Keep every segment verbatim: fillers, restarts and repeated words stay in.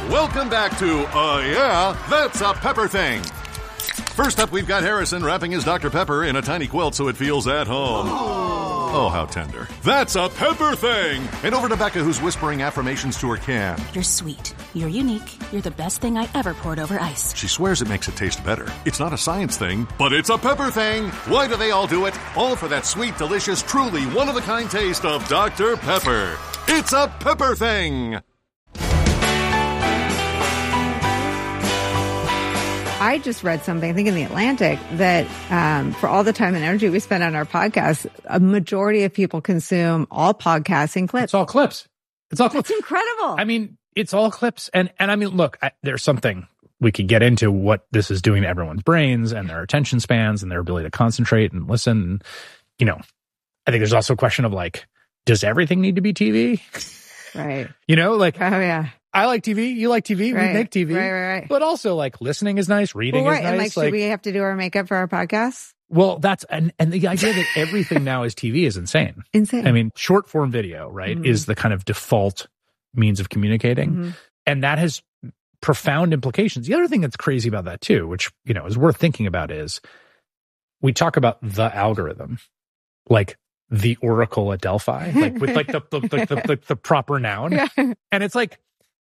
Welcome back to Uh Yeah, That's a Pepper Thing. First up, we've got Harrison wrapping his Doctor Pepper in a tiny quilt so it feels at home. Oh, oh how tender. That's a Pepper Thing! And over to Becca, who's whispering affirmations to her can. You're sweet. You're unique. You're the best thing I ever poured over ice. She swears it makes it taste better. It's not a science thing, but it's a pepper thing. Why do they all do it? All for that sweet, delicious, truly one-of-a-kind taste of Doctor Pepper. It's a pepper thing! I just read something, I think in The Atlantic, that um, for all the time and energy we spend on our podcasts, a majority of people consume all podcasts in clips. It's all clips. It's all clips. That's incredible. I mean, it's all clips. And, and I mean, look, I, there's something we could get into what this is doing to everyone's brains and their attention spans and their ability to concentrate and listen. And, you know, I think there's also a question of like, does everything need to be T V? Right. You know, like, oh, yeah. I like T V. You like T V. Right. We make T V. Right, right, right. But also, like, listening is nice. Reading well, right. is nice. And like, should like, we have to do our makeup for our podcast? Well, that's, and, and the idea that everything now is T V is insane. Insane. I mean, short form video, right, mm-hmm. is the kind of default means of communicating. Mm-hmm. And that has profound implications. The other thing that's crazy about that too, which, you know, is worth thinking about is we talk about the algorithm, like the Oracle at Delphi, like with like the, the, the, the, the, the proper noun. Yeah. And it's like,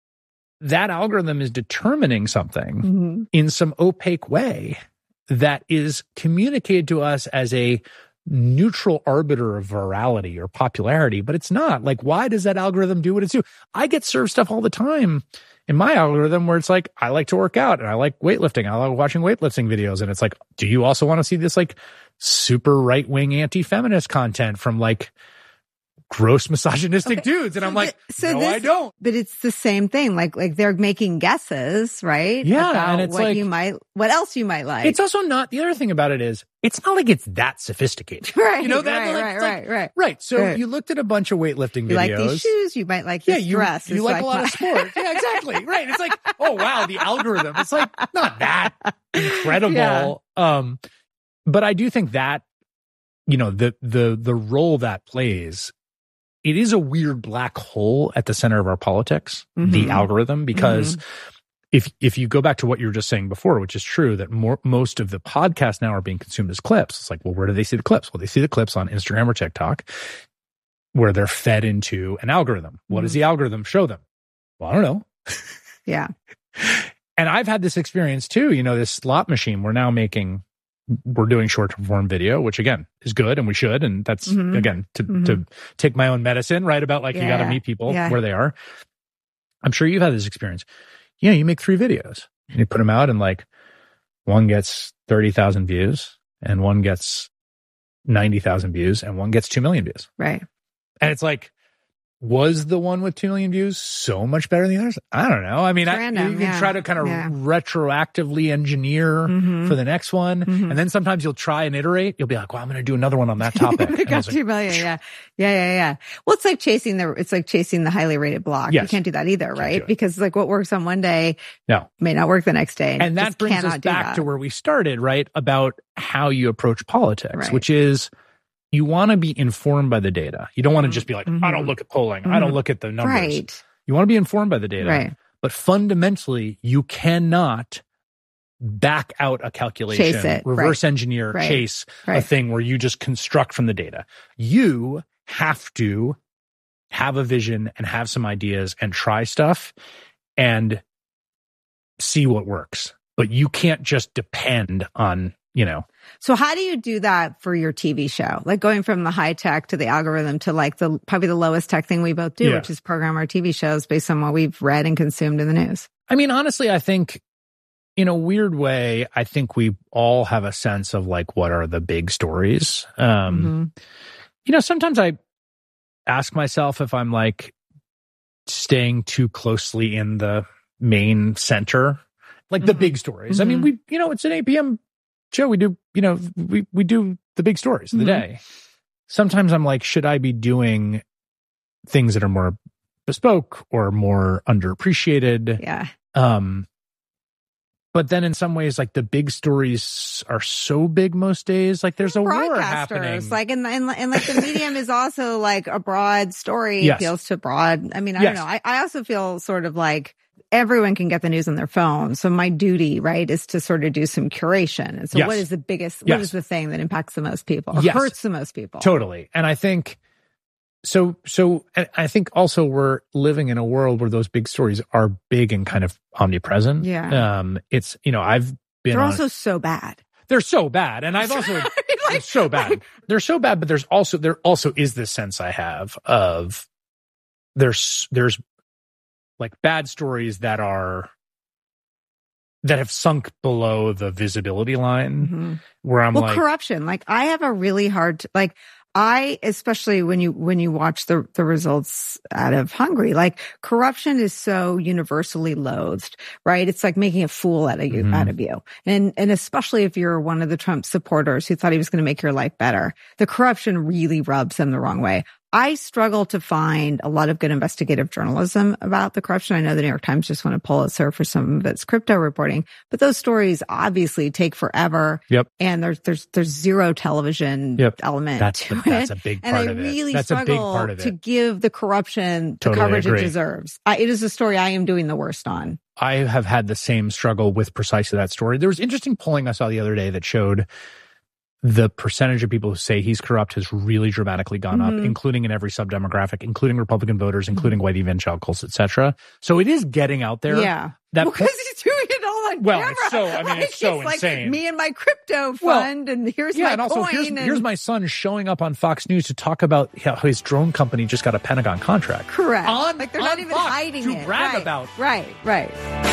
that algorithm is determining something mm-hmm. in some opaque way that is communicated to us as a neutral arbiter of virality or popularity, but it's not. Like, why does that algorithm do what it's do? I get served stuff all the time in my algorithm where it's like, I like to work out and I like weightlifting. I like watching weightlifting videos. And it's like, do you also want to see this like super right-wing anti-feminist content from like gross misogynistic okay. dudes? And I'm like, so no, this, I don't. But it's the same thing. Like, like they're making guesses, right? Yeah. About and it's what like, you might, what else you might like. It's also not, the other thing about it is, it's not like it's that sophisticated. Right. You know, that, right, like, right, like, right, right. Right. So right. you looked at a bunch of weightlifting videos. You like these shoes, you might like this yeah, you, dress. You like, like a lot of sports. Yeah, exactly. Right. It's like, oh wow, the algorithm. It's like not that incredible. Yeah. Um, but I do think that, you know, the the the role that plays, it is a weird black hole at the center of our politics, mm-hmm. the algorithm, because mm-hmm. if if you go back to what you were just saying before, which is true, that more, most of the podcasts now are being consumed as clips. It's like, well, where do they see the clips? Well, they see the clips on Instagram or TikTok, where they're fed into an algorithm. What mm-hmm. does the algorithm show them? Well, I don't know. Yeah. And I've had this experience too. You know, this slot machine, we're now making, we're doing short form video, which again is good and we should. And that's mm-hmm. again, to, mm-hmm. to take my own medicine, right? About like, yeah. you got to meet people yeah. where they are. I'm sure you've had this experience. Yeah. You make three videos and you put them out and like one gets thirty thousand views and one gets ninety thousand views and one gets two million views. Right. And it's like, was the one with two million views so much better than the others? I don't know. I mean, I, random, you can yeah. try to kind of yeah. retroactively engineer mm-hmm. for the next one. Mm-hmm. And then sometimes you'll try and iterate. You'll be like, well, I'm going to do another one on that topic. We got two million. Yeah. Yeah. Yeah. Yeah. Well, it's like chasing the, it's like chasing the highly rated block. Yes. You can't do that either, right? Because like what works on one day no. may not work the next day. And, and that brings us back to where we started, right? About how you approach politics, right. which is, you want to be informed by the data. You don't want to just be like, mm-hmm. I don't look at polling. Mm-hmm. I don't look at the numbers. Right. You want to be informed by the data. Right. But fundamentally, you cannot back out a calculation, chase it. reverse right. engineer, right. chase right. a thing where you just construct from the data. You have to have a vision and have some ideas and try stuff and see what works. But you can't just depend on, you know. So how do you do that for your T V show? Like going from the high tech to the algorithm to like the probably the lowest tech thing we both do, yeah. which is program our T V shows based on what we've read and consumed in the news. I mean, honestly, I think in a weird way, I think we all have a sense of like, what are the big stories? Um, mm-hmm. You know, sometimes I ask myself if I'm like staying too closely in the main center, like mm-hmm. the big stories. Mm-hmm. I mean, we, you know, it's an eight p.m. show. We do, you know, we, we do the big stories of the mm-hmm. day. Sometimes I'm like, should I be doing things that are more bespoke or more underappreciated? Yeah. Um, but then in some ways, like the big stories are so big most days. Like there's a war happening. Like, and, and, and like the medium is also like a broad story, yes. appeals to broad. I mean, I yes. don't know. I, I also feel sort of like everyone can get the news on their phone. So my duty, right, is to sort of do some curation. And so yes. what is the biggest, yes. what is the thing that impacts the most people or yes. hurts the most people? Totally. And I think, so, so I think also we're living in a world where those big stories are big and kind of omnipresent. Yeah. Um, it's, you know, I've been They're on, also so bad. They're so bad. And I've also, like, they're so bad. Like, they're so bad, but there's also, there also is this sense I have of there's, there's like bad stories that are, that have sunk below the visibility line mm-hmm. where I'm well, like. corruption. Like I have a really hard, t- like I, especially when you, when you watch the, the results out of Hungary, like corruption is so universally loathed, right? It's like making a fool out of you, mm-hmm. out of you. And, and especially if you're one of the Trump supporters who thought he was going to make your life better, the corruption really rubs them the wrong way. I struggle to find a lot of good investigative journalism about the corruption. I know the New York Times just won a Pulitzer for some of its crypto reporting, but those stories obviously take forever. Yep. And there's, there's, there's zero television yep. element that's to the, it. That's a big part and of I it. really That's struggle a big part of it. to give the corruption the Totally coverage agree. it deserves. I, it is a story I am doing the worst on. I have had the same struggle with precisely that story. There was interesting polling I saw the other day that showed the percentage of people who say he's corrupt has really dramatically gone mm-hmm. up, including in every subdemographic, including Republican voters, including mm-hmm. white evangelicals, et cetera. So it is getting out there. Yeah. That because well, he's doing it all on well, camera. It's so, I mean, like, it's so it's insane. Like me and my crypto fund, well, and here's yeah, my and also coin. here's, and... here's my son showing up on Fox News to talk about how his drone company just got a Pentagon contract. Correct. On, like they're on not even Fox hiding to it. brag right. about. Right, right.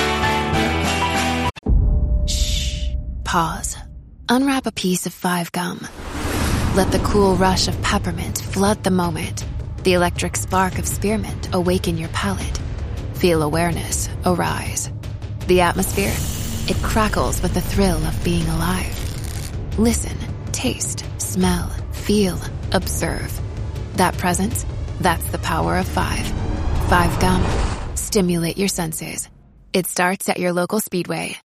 Shh. Pause. Unwrap a piece of Five Gum. Let the cool rush of peppermint flood the moment. The electric spark of spearmint awaken your palate. Feel awareness arise. The atmosphere, it crackles with the thrill of being alive. Listen, taste, smell, feel, observe. That presence, that's the power of five. Five Gum. Stimulate your senses. It starts at your local Speedway.